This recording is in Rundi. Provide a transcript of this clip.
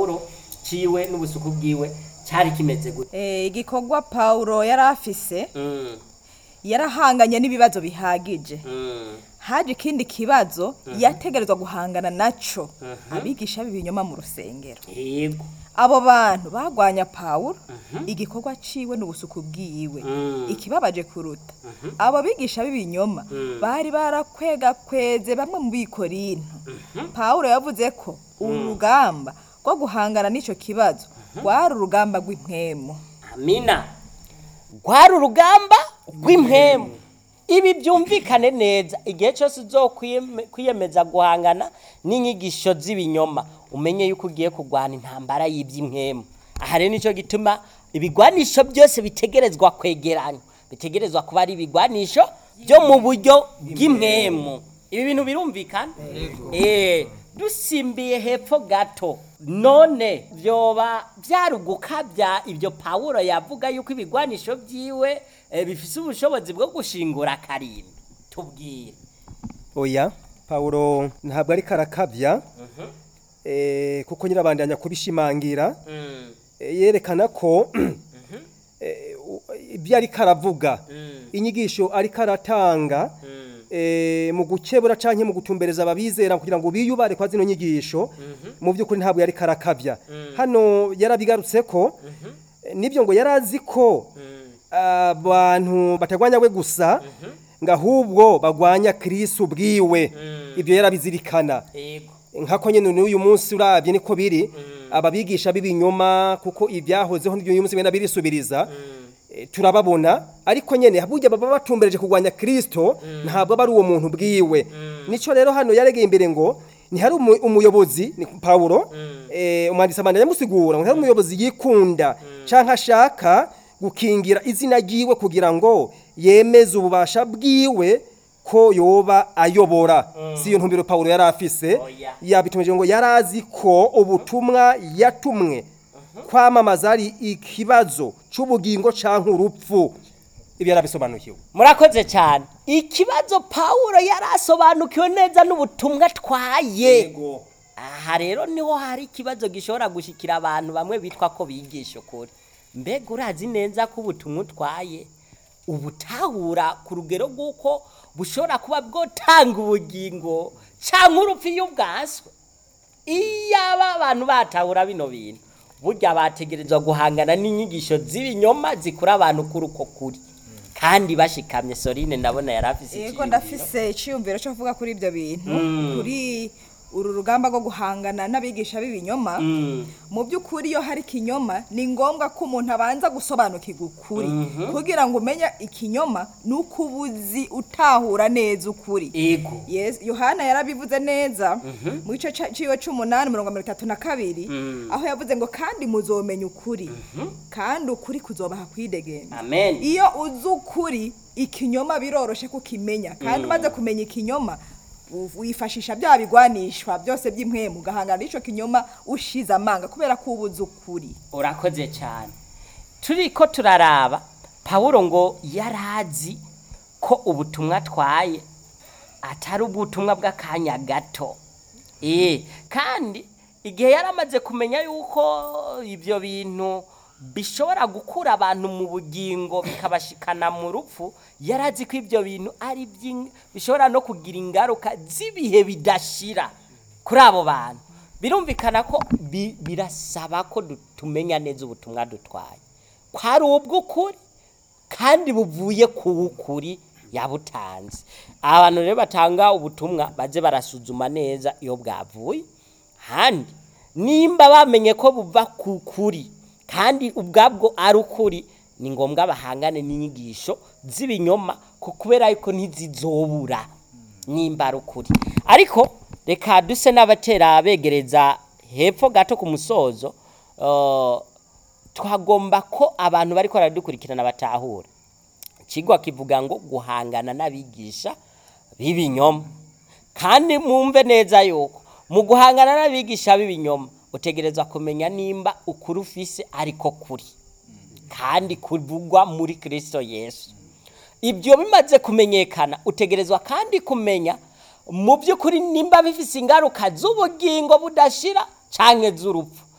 Pawulo ciwe n'ubusuku bwiwe cyari kimeze gute? Igikorwa Pawulo yari afise yarahanganye n'ibibazo bihagije. Haje ikindi kibazo yategerezwa guhangana naco abigisha b'ibinyoma mu rusengero. Yego. Abo bantu bagwanya Pawulo igikorwa ciwe n'ubusuku bwiwe. Ikibabaje kuruta abo bigisha b'ibinyoma bari barakwegakweze bamwe mu bikorinto. Pawulo yavuze ko urugamba rwo guhangana n'ico kibazo rwari urugamba rw'impwemu. Amina. Rwari urugamba rw'impwemu. Ibi byumvikane neza igihe cyose uzokwiyemeza guhangana n'inyigisho z'ibinyoma umenye yuko ugiye kurwana intambara y'iby'impwemu. Aha rero nico gituma ibigwanisho byose bitegerezwa kwegeranywa, bitegerezwa kuba ari ibigwanisho byo mu buryo bw'impwemu. Ibi bintu birumvikana? Dusimbiye hepfo gato none byoba byarugukabya ibyo Pawulo yavuga yuko ibigwanisho byiwe bifise ubushobozi bwo gushingura karindwi. Tubwire. Oya, Pawulo ntabwo ari karakabya kuko nyirabandanya kubishimangira yerekana ko ibyo ari karavuga inyigisho ari karatanga mu gukebura canke mu gutumbereza ababizera kugira ngo biyubare kwa zino nyigisho mu by'ukuri ntabwo yari karakabya. Hano yarabigarutse ko nibyo ngo yarazi ko abantu batagwanya we gusa ngahubwo bagwanya Kristo bwiwe. Ibyo yarabizirikana. Nkako nyene n'uyu munsi uravye niko biri ababigisha b'ibinyoma kuko ibyahozeho n'ibyo uyu munsi bena birisubiriza turababona ariko nyene burya baba batumbereje kugwanya Kristo ntabwo bari uwo muntu bwiwe. Nico rero hano yaregeye imbere ngo ni hari umuyobozi ni Pawulo umwanditsi amana yamusigura ngo hari umuyobozi yikunda canka ashaka gukingira izina ryiwe kugira ngo yemeze ububasha bwiwe ko yoba ayobora. Si iyo ntumbero Pawulo yari afise yabitumeje ngo yarazi ko ubutumwa yatumwe kwamamaza ari ikibazo c'ubugingo canke urupfu. Ibyo yarabisobanukiwe. Murakoze cyane. Ikibazo Pawulo yarasobanukiwe neza n'ubutumwa twaye. Aha rero niho hari ikibazo gishobora gushikira abantu bamwe bitwa ko bigisha ukuri. Mbega urazi neza ko ubutumwa twaye ubutahura ku rugero rw'uko bushobora kuba bwotanga ubugingo canke urupfu y'ubwaswe? Iyaba abantu batahura bino bintu burya bategerezwa guhangana n'inyigisho z'ibinyoma zikura abantu kuri uko kuri kandi bashikamye. Sorine ndabona yarafise iki. Yego ndafise iciyumviro cyo kuvuga kuri ibyo bintu kuri uru rugamba rwo guhangana n'abigisha b'ibinyoma. Mu by'ukuri iyo hari kinyoma ni ngombwa ko umuntu abanza gusobanukirwa ukuri kugira ngo umenye ikinyoma nuko ubuzi utahura neza ukuri. Yes, Yohana yarabivuze neza mu gice ciwe 8:32 aho yavuze ngo kandi muzomenya ukuri kandi ukuri kuzobaha kwidegembya. Amen. Iyo uzi ukuri ikinyoma biroroshe kukimenya kandi umaze kumenya ikinyoma wifashisha bya bigwanishwa byose by'impwemu ugahangana n'ico kinyoma ushize amanga kubera ko ubuze ukuri. Urakoze cyane. Turiko turaraba Pawulo ngo yarazi ko ubutumwa twaye atari ubutumwa bw'akanya gato. Kandi igihe yaramaze kumenya yuko ibyo bintu bishobora gukura abantu mu bugingo bikabashikana mu rupfu, yarazi ko ibyo bintu ari bishobora no kugira ingaruka z'ibihe bidashira kuri abo bantu. Birumvikana ko birasaba ko tumenya neza ubutumwa dutwaye kwari ubw'ukuri kandi buvuye ku ukuri yabutanze. Abantu rero batanga ubutumwa baze barasuzuma neza iyo bwavuye handi nimba bamenye ko buva ku kuri kandi ubwabwo ari ukuri ni ngombwa bahangane n'inyigisho z'ibinyoma kubera yuko ntizizobura nimba ari ukuri. Ariko reka duse n'abatera begereza hepfo gato ku musozo. Twagomba ko abantu bariko baradukurikirana batahura kigwa kivuga ngo guhangana n'abigisha b'ibinyoma. Kandi mwumve neza yuko mu guhangana n'abigisha b'ibinyoma utegerezwa kumenya nimba ukuri ufise ariko kuri kandi kuvugwa muri Kristo Yesu. Ibyo bimaze kumenyekana utegerezwa kandi kumenya mu by'ukuri nimba bifise ingaruka z'ubugingo budashira canke z'urupfu.